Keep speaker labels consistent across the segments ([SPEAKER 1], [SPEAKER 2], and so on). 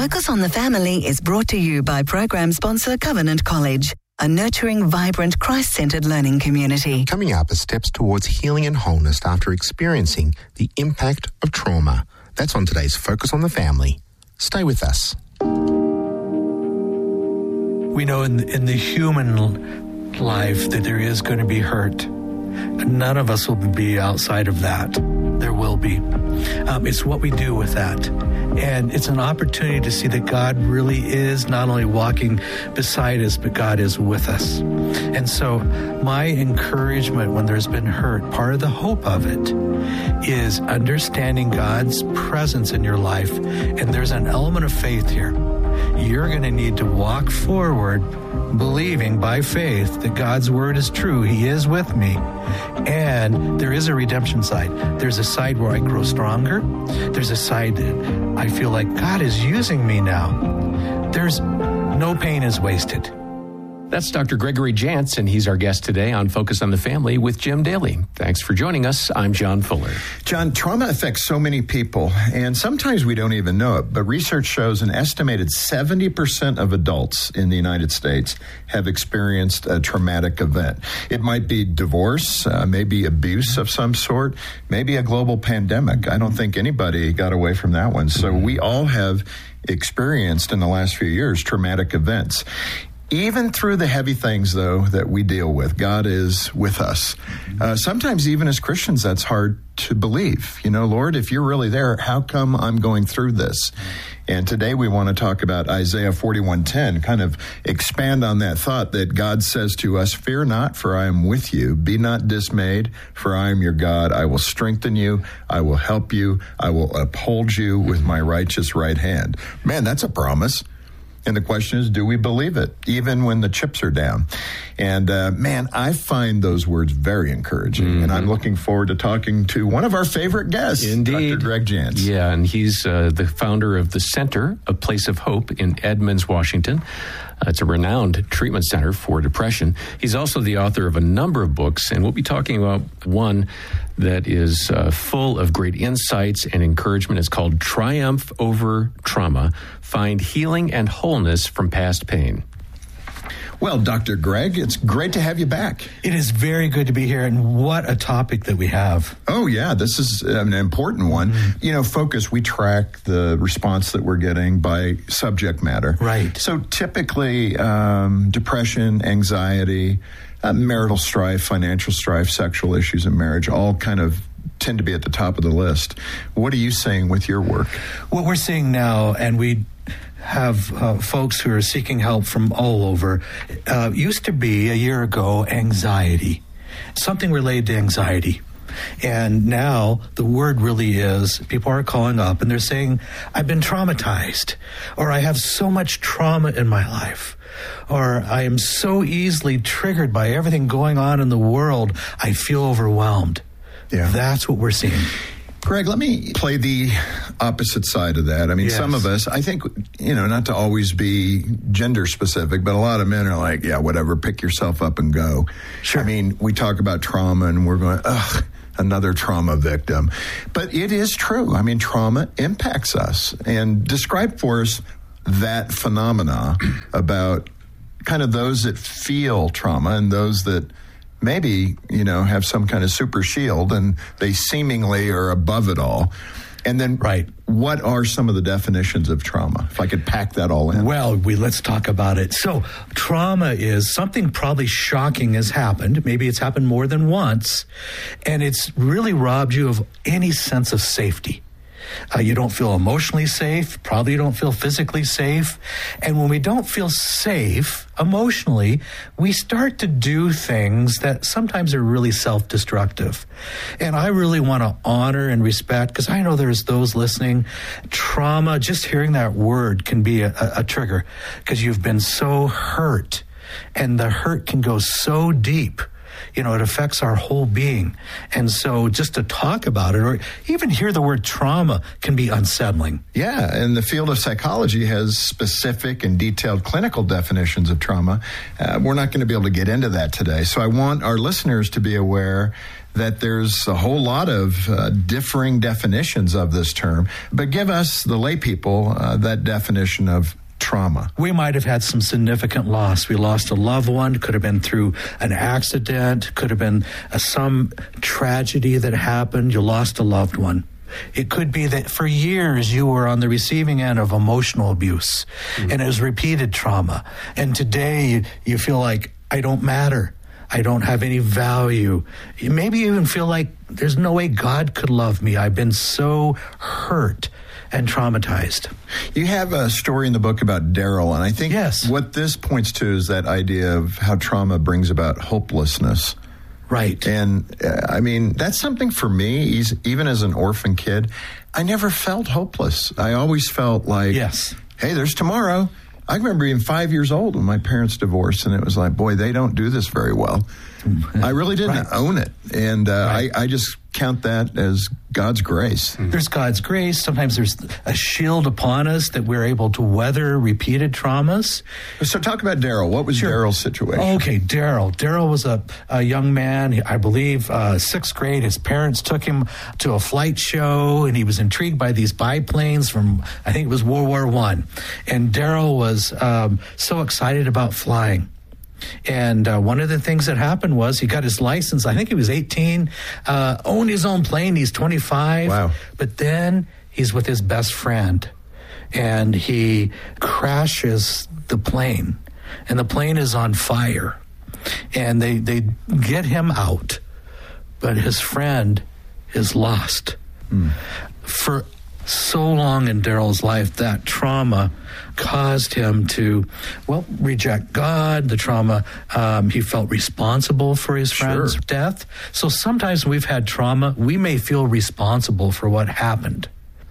[SPEAKER 1] Focus on the Family is brought to you by program sponsor Covenant College, a nurturing, vibrant, Christ-centered learning community.
[SPEAKER 2] Coming up are steps towards healing and wholeness after experiencing the impact of trauma. That's on today's Focus on the Family. Stay with us.
[SPEAKER 3] We know in the human life that there is going to be hurt. None of us will be outside of that. There will be. It's what we do with that. And it's an opportunity to see that God really is not only walking beside us, but God is with us. And so my encouragement when there's been hurt, part of the hope of it is understanding God's presence in your life. And there's an element of faith here. You're going to need to walk forward believing by faith that God's word is true. He is with me. And there is a redemption side. There's a side where I grow stronger. There's a side that I feel like God is using me now. There's no pain is wasted.
[SPEAKER 4] That's Dr. Gregory Jantz, and he's our guest today on Focus on the Family with Jim Daly. Thanks for joining us. I'm John Fuller.
[SPEAKER 5] John, trauma affects so many people, and sometimes we don't even know it, but research shows an estimated 70% of adults in the United States have experienced a traumatic event. It might be divorce, maybe abuse of some sort, maybe a global pandemic. I don't think anybody got away from that one. So we all have experienced in the last few years traumatic events. Even through the heavy things, though, that we deal with, God is with us. Sometimes even as Christians, that's hard to believe. You know, Lord, if you're really there, how come I'm going through this? And today we want to talk about Isaiah 41:10, kind of expand on that thought that God says to us, "Fear not, for I am with you. Be not dismayed, for I am your God. I will strengthen you. I will help you. I will uphold you with my righteous right hand." Man, that's a promise. And the question is, do we believe it, even when the chips are down? And man, I find those words very encouraging. And I'm looking forward to talking to one of our favorite guests,
[SPEAKER 4] Indeed.
[SPEAKER 5] Dr. Greg Jantz.
[SPEAKER 4] Yeah, and he's the founder of the Center, A Place of Hope in Edmonds, Washington. It's a renowned treatment center for depression. He's also the author of a number of books, and we'll be talking about one that is full of great insights and encouragement. It's called Triumph Over Trauma, Find Healing and Wholeness from Past Pain.
[SPEAKER 5] Well, Dr. Greg, it's great to have you back.
[SPEAKER 3] It is very good to be here, and what a topic that we have.
[SPEAKER 5] Oh, yeah, this is an important one. You know, Focus, we track the response that we're getting by subject matter.
[SPEAKER 3] Right.
[SPEAKER 5] So typically, depression, anxiety, marital strife, financial strife, sexual issues in marriage, all kind of tend to be at the top of the list. What are you seeing with your work?
[SPEAKER 3] What we're seeing now, and we have folks who are seeking help from all over, used to be a year ago anxiety, something related to anxiety. And now the word really is, people are calling up and they're saying, I've been traumatized, or I have so much trauma in my life, or I am so easily triggered by everything going on in the world, I feel overwhelmed.
[SPEAKER 5] Yeah.
[SPEAKER 3] That's what we're seeing.
[SPEAKER 5] Greg, let me play the opposite side of that. I mean, some of us, I think, you know, not to always be gender specific, but a lot of men are like, yeah, whatever, pick yourself up and go.
[SPEAKER 3] Sure.
[SPEAKER 5] I mean, we talk about trauma and we're going, ugh, another trauma victim. But it is true. I mean, trauma impacts us. And describe for us that phenomena about kind of those that feel trauma and those that maybe, you know, have some kind of super shield and they seemingly are above it all. And then what are some of the definitions of trauma? If I could pack that all in.
[SPEAKER 3] Well, let's talk about it. So trauma is something probably shocking has happened. Maybe it's happened more than once. And it's really robbed you of any sense of safety. You don't feel emotionally safe. Probably you don't feel physically safe. And when we don't feel safe emotionally, we start to do things that sometimes are really self-destructive. And I really want to honor and respect, because I know there's those listening. Trauma, just hearing that word can be a trigger, because you've been so hurt, and the hurt can go so deep. You know, it affects our whole being. And so just to talk about it or even hear the word trauma can be unsettling.
[SPEAKER 5] Yeah, and the field of psychology has specific and detailed clinical definitions of trauma. We're not going to be able to get into that today. So I want our listeners to be aware that there's a whole lot of differing definitions of this term. But give us, the lay people, that definition of trauma.
[SPEAKER 3] We might have had some significant loss. We lost a loved one, could have been through an accident, could have been some tragedy that happened. You lost a loved one. It could be that for years you were on the receiving end of emotional abuse, and it was repeated trauma. And today you feel like, I don't matter. I don't have any value. Maybe you even feel like there's no way God could love me. I've been so hurt and traumatized.
[SPEAKER 5] You have a story in the book about Daryl, and I think what this points to is that idea of how trauma brings about hopelessness.
[SPEAKER 3] Right.
[SPEAKER 5] And I mean, that's something for me, even as an orphan kid, I never felt hopeless. I always felt like, hey, there's tomorrow. I remember being 5 years old when my parents divorced, and it was like, boy, they don't do this very well. I really didn't own it. And I just count that as God's grace.
[SPEAKER 3] There's God's grace. Sometimes there's a shield upon us that we're able to weather repeated traumas.
[SPEAKER 5] So talk about Daryl. What was Daryl's situation?
[SPEAKER 3] Okay, Daryl. Daryl was a young man, I believe, sixth grade. His parents took him to a flight show, and he was intrigued by these biplanes from, I think it was World War I. And Daryl was so excited about flying. And one of the things that happened was he got his license. I think he was 18, owned his own plane. He's 25.
[SPEAKER 5] Wow.
[SPEAKER 3] But then he's with his best friend, and he crashes the plane, and the plane is on fire. And they get him out, but his friend is lost. For so long in Daryl's life, that trauma caused him to, reject God. The trauma, he felt responsible for his friend's death. So sometimes we've had trauma, we may feel responsible for what happened.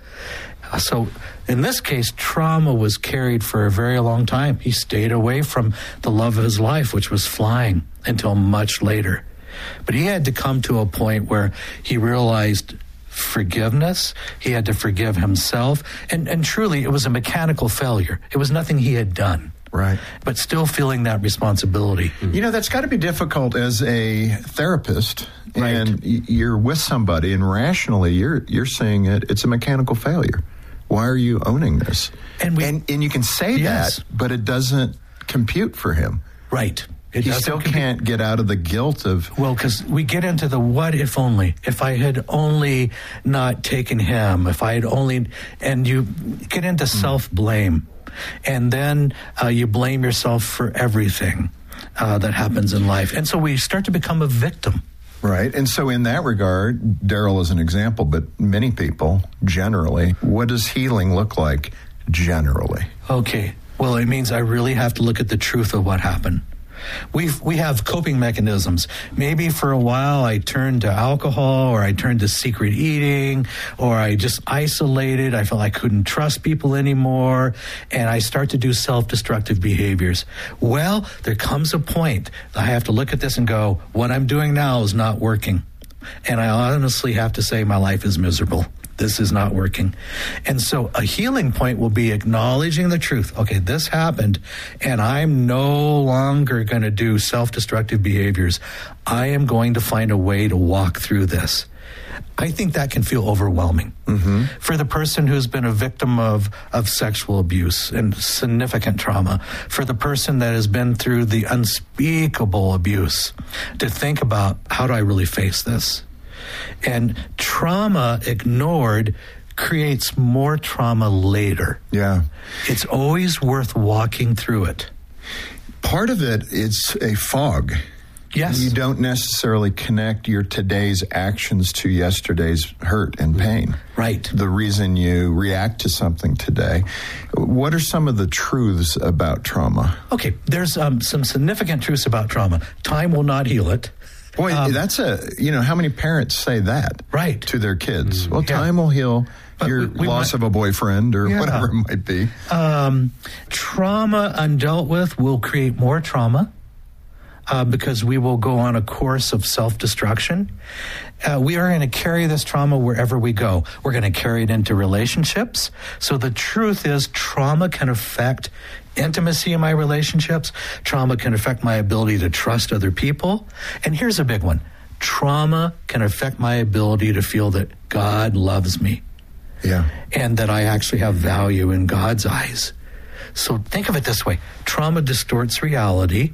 [SPEAKER 3] So in this case, trauma was carried for a very long time. He stayed away from the love of his life, which was flying, until much later. But he had to come to a point where he realized forgiveness. He had to forgive himself. And truly, it was a mechanical failure. It was nothing he had done.
[SPEAKER 5] Right.
[SPEAKER 3] But still feeling that responsibility.
[SPEAKER 5] You know, that's got to be difficult as a therapist. Right. And you're with somebody, and rationally, you're saying it's a mechanical failure. Why are you owning this? And you can say that, but it doesn't compute for him.
[SPEAKER 3] Right.
[SPEAKER 5] He still can't get out of the guilt of...
[SPEAKER 3] Well, because we get into the what if only. If I had only not taken him, if I had only... And you get into self-blame. And then you blame yourself for everything that happens in life. And so we start to become a victim.
[SPEAKER 5] Right. And so in that regard, Daryl is an example, but many people, generally, what does healing look like generally?
[SPEAKER 3] Okay. Well, it means I really have to look at the truth of what happened. We have coping mechanisms. Maybe for a while I turned to alcohol, or I turned to secret eating, or I just isolated. I felt I couldn't trust people anymore, and I start to do self-destructive behaviors. Well, there comes a point I have to look at this and go, what I'm doing now is not working. And I honestly have to say my life is miserable. This is not working. And so a healing point will be acknowledging the truth. Okay, this happened, and I'm no longer going to do self-destructive behaviors. I am going to find a way to walk through this. I think that can feel overwhelming. Mm-hmm. For the person who's been a victim of sexual abuse and significant trauma, for the person that has been through the unspeakable abuse, to think about, how do I really face this? And trauma ignored creates more trauma later.
[SPEAKER 5] Yeah.
[SPEAKER 3] It's always worth walking through it.
[SPEAKER 5] Part of it is a fog.
[SPEAKER 3] Yes.
[SPEAKER 5] You don't necessarily connect your today's actions to yesterday's hurt and pain.
[SPEAKER 3] Right.
[SPEAKER 5] The reason you react to something today. What are some of the truths about trauma?
[SPEAKER 3] Okay, there's some significant truths about trauma. Time will not heal it.
[SPEAKER 5] Boy, that's how many parents say that to their kids? Well, time will heal your loss of a boyfriend or whatever it might be.
[SPEAKER 3] Trauma undealt with will create more trauma because we will go on a course of self-destruction. We are going to carry this trauma wherever we go. We're going to carry it into relationships. So the truth is, trauma can affect intimacy in my relationships. Trauma can affect my ability to trust other people. And here's a big one. trauma can affect my ability to feel that God loves me.
[SPEAKER 5] Yeah.
[SPEAKER 3] And that I actually have value in God's eyes. So think of it this way. Trauma distorts reality,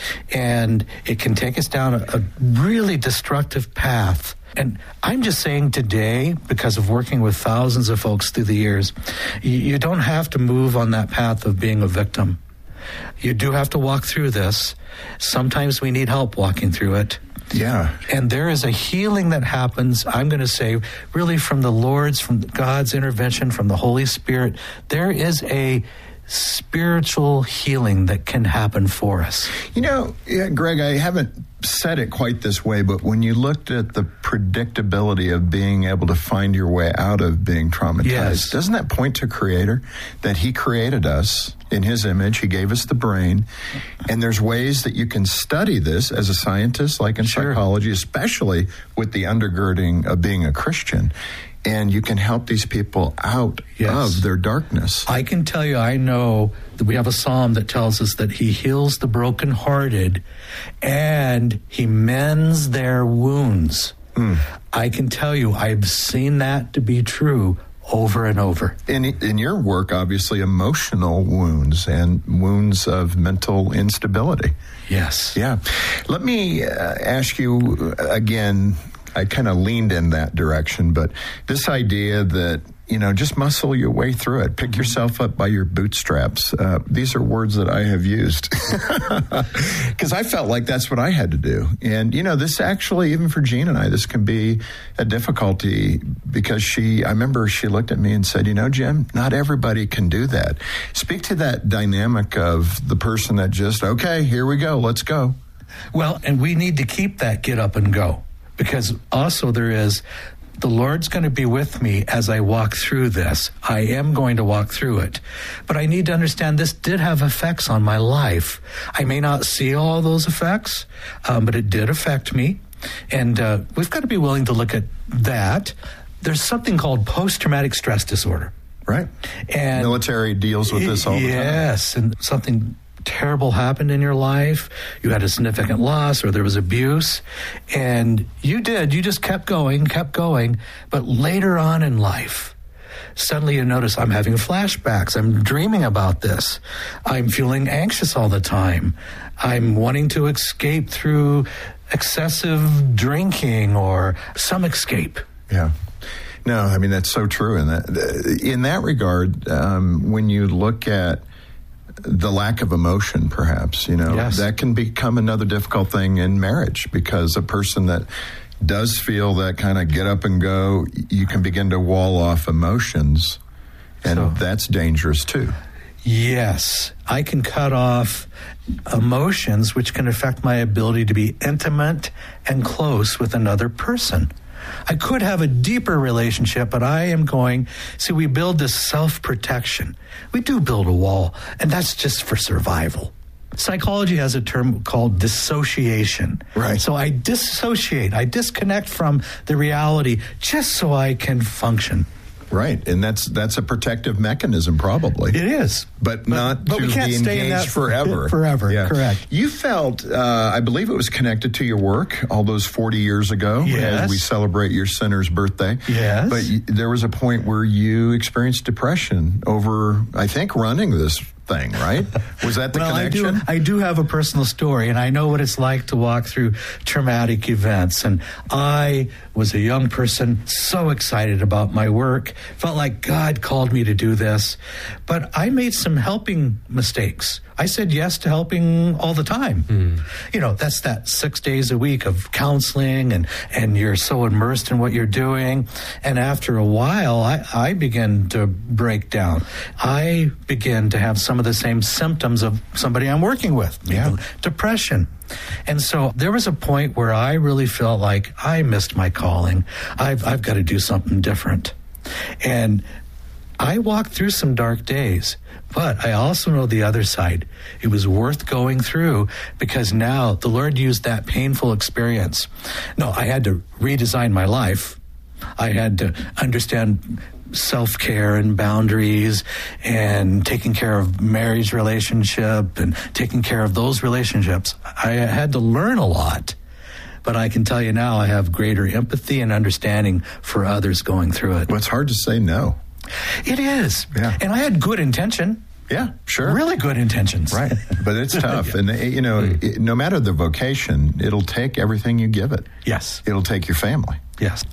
[SPEAKER 3] and it can take us down a really destructive path. And I'm just saying today, because of working with thousands of folks through the years, you don't have to move on that path of being a victim. You do have to walk through this. Sometimes we need help walking through it.
[SPEAKER 5] Yeah.
[SPEAKER 3] And there is a healing that happens, I'm going to say, really from the Lord's, from God's intervention, from the Holy Spirit. There is a spiritual healing that can happen for us.
[SPEAKER 5] You know, Greg, I haven't said it quite this way, but when you looked at the predictability of being able to find your way out of being traumatized,
[SPEAKER 3] yes.
[SPEAKER 5] Doesn't that point to Creator? That He created us in His image. He gave us the brain. And there's ways that you can study this as a scientist, like in psychology, especially with the undergirding of being a Christian. And you can help these people out of their darkness.
[SPEAKER 3] I can tell you, I know that we have a psalm that tells us that He heals the brokenhearted and He mends their wounds. I can tell you, I've seen that to be true over and over.
[SPEAKER 5] In your work, obviously, emotional wounds and wounds of mental instability.
[SPEAKER 3] Yes.
[SPEAKER 5] Yeah. Let me ask you again, I kind of leaned in that direction, but this idea that, you know, just muscle your way through it. Pick yourself up by your bootstraps. These are words that I have used because I felt like that's what I had to do. And, you know, this actually, even for Jean and I, this can be a difficulty because I remember she looked at me and said, you know, Jim, not everybody can do that. Speak to that dynamic of the person that just, okay, here we go, let's go.
[SPEAKER 3] Well, and we need to keep that get up and go. Because also there is, the Lord's going to be with me as I walk through this. I am going to walk through it. But I need to understand this did have effects on my life. I may not see all those effects, but it did affect me. And we've got to be willing to look at that. There's something called post-traumatic stress disorder.
[SPEAKER 5] Right.
[SPEAKER 3] And
[SPEAKER 5] military deals with this all the time.
[SPEAKER 3] Yes, and something terrible happened in your life, you had a significant loss or there was abuse, and you just kept going, but later on in life, suddenly you notice, I'm having flashbacks, I'm dreaming about this, I'm feeling anxious all the time, I'm wanting to escape through excessive drinking or some escape.
[SPEAKER 5] Yeah. No, I mean, that's so true. In that regard, when you look at the lack of emotion, perhaps, you know, that can become another difficult thing in marriage, because a person that does feel that kind of get up and go, you can begin to wall off emotions, and that's dangerous too.
[SPEAKER 3] Yes, I can cut off emotions, which can affect my ability to be intimate and close with another person. I could have a deeper relationship, but we build this self-protection. We do build a wall, and that's just for survival. Psychology has a term called dissociation.
[SPEAKER 5] Right.
[SPEAKER 3] So I dissociate, I disconnect from the reality just so I can function.
[SPEAKER 5] Right, and that's a protective mechanism, probably.
[SPEAKER 3] It is.
[SPEAKER 5] But not to
[SPEAKER 3] we can't
[SPEAKER 5] be
[SPEAKER 3] stay in
[SPEAKER 5] engaged
[SPEAKER 3] that
[SPEAKER 5] forever.
[SPEAKER 3] Forever, correct.
[SPEAKER 5] You felt, I believe it was connected to your work all those 40 years ago, as we celebrate your sinner's birthday.
[SPEAKER 3] Yes.
[SPEAKER 5] But there was a point where you experienced depression over, I think, running this thing, right? Was that the connection?
[SPEAKER 3] I do have a personal story, and I know what it's like to walk through traumatic events. And I was a young person, so excited about my work, felt like God called me to do this. But I made some helping mistakes. I said yes to helping all the time. You know, that's that 6 days a week of counseling, and you're so immersed in what you're doing. And after a while, I began to break down. I began to have some of the same symptoms of somebody I'm working with, depression. And so there was a point where I really felt like I missed my calling. I've got to do something different. And I walked through some dark days, but I also know the other side. It was worth going through, because now the Lord used that painful experience. No, I had to redesign my life. I had to understand self-care and boundaries and taking care of marriage relationship and taking care of those relationships. I had to learn a lot. but I can tell you now I have greater empathy and understanding for others going through it.
[SPEAKER 5] Well, it's hard to say no.
[SPEAKER 3] It is.
[SPEAKER 5] Yeah.
[SPEAKER 3] And I had good intention.
[SPEAKER 5] Yeah, sure.
[SPEAKER 3] Really good intentions.
[SPEAKER 5] Right. But it's tough. And, no matter the vocation, it'll take everything you give it.
[SPEAKER 3] Yes.
[SPEAKER 5] It'll take your family.
[SPEAKER 3] Yes.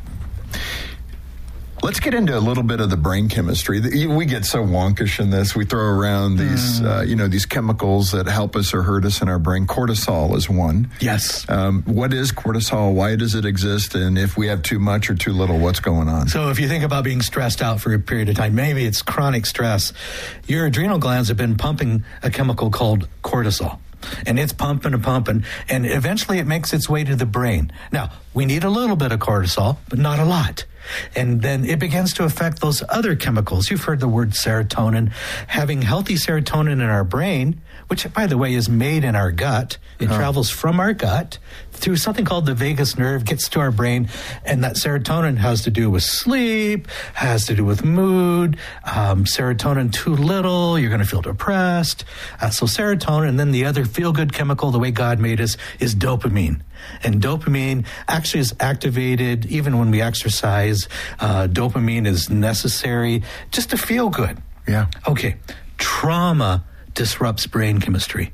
[SPEAKER 5] Let's get into a little bit of the brain chemistry. We get so wonkish in this. We throw around these, these chemicals that help us or hurt us in our brain. Cortisol is one.
[SPEAKER 3] Yes.
[SPEAKER 5] What is cortisol? Why does it exist? And if we have too much or too little, what's going on?
[SPEAKER 3] So if you think about being stressed out for a period of time, maybe it's chronic stress, your adrenal glands have been pumping a chemical called cortisol. And it's pumping and pumping, and eventually it makes its way to the brain. Now, we need a little bit of cortisol, but not a lot. And then it begins to affect those other chemicals. You've heard the word serotonin. Having healthy serotonin in our brain, which, by the way, is made in our gut. It travels from our gut through something called the vagus nerve, gets to our brain, and that serotonin has to do with sleep, has to do with mood. Serotonin too little, you're going to feel depressed. So serotonin, and then the other feel-good chemical, the way God made us, is dopamine. And dopamine actually is activated even when we exercise. Dopamine is necessary just to feel good.
[SPEAKER 5] Yeah.
[SPEAKER 3] Okay. Trauma disrupts brain chemistry.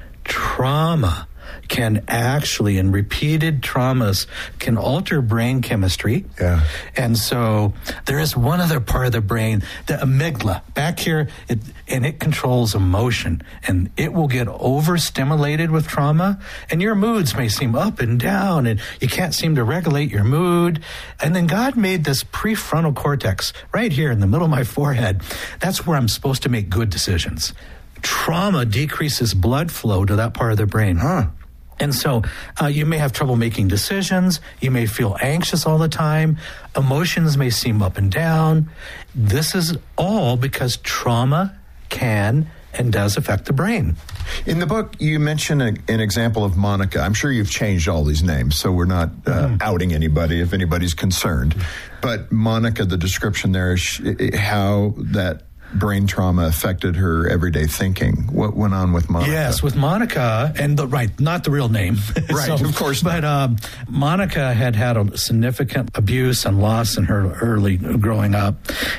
[SPEAKER 3] Trauma can actually, and repeated traumas can alter brain chemistry.
[SPEAKER 5] Yeah.
[SPEAKER 3] And so there is one other part of the brain, the amygdala, back here, it controls emotion, and it will get overstimulated with trauma, and your moods may seem up and down, and you can't seem to regulate your mood. And then God made this prefrontal cortex right here in the middle of my forehead. That's where I'm supposed to make good decisions. Trauma decreases blood flow to that part of the brain. And so you may have trouble making decisions. You may feel anxious all the time. Emotions may seem up and down. This is all because trauma can and does affect the brain.
[SPEAKER 5] In the book, you mention an example of Monica. I'm sure you've changed all these names, so we're not outing anybody if anybody's concerned. But Monica, the description there is how that brain trauma affected her everyday thinking. What went on with Monica?
[SPEAKER 3] Yes, with Monica, and not the real name.
[SPEAKER 5] Right, of course not.
[SPEAKER 3] But Monica had a significant abuse and loss in her early growing up.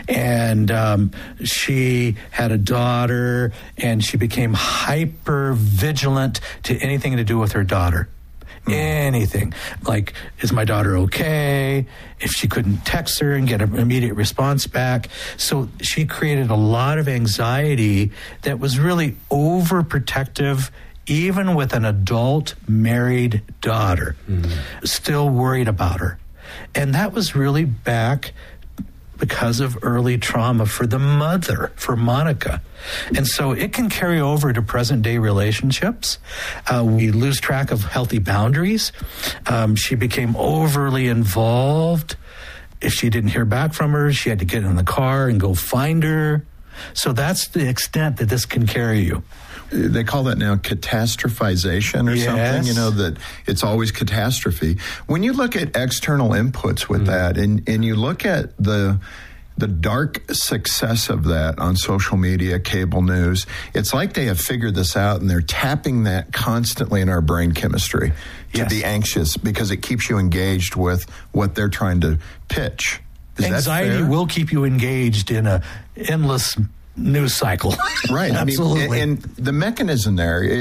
[SPEAKER 3] And she had a daughter, and she became hyper vigilant to anything to do with her daughter. Anything. Like, is my daughter okay? If she couldn't text her and get an immediate response back. So she created a lot of anxiety that was really overprotective, even with an adult married daughter. Still worried about her. And that was really back because of early trauma for the mother, for Monica. And so it can carry over to present-day relationships. We lose track of healthy boundaries. She became overly involved. If she didn't hear back from her, she had to get in the car and go find her. So that's the extent that this can carry you.
[SPEAKER 5] They call that now catastrophization or something, that it's always catastrophe. When you look at external inputs with that, and you look at the dark success of that on social media, cable news, it's like they have figured this out, and they're tapping that constantly in our brain chemistry to be anxious because it keeps you engaged with what they're trying to pitch. Is
[SPEAKER 3] Anxiety will keep you engaged in a endless news cycle.
[SPEAKER 5] Right.
[SPEAKER 3] Absolutely.
[SPEAKER 5] And the mechanism there,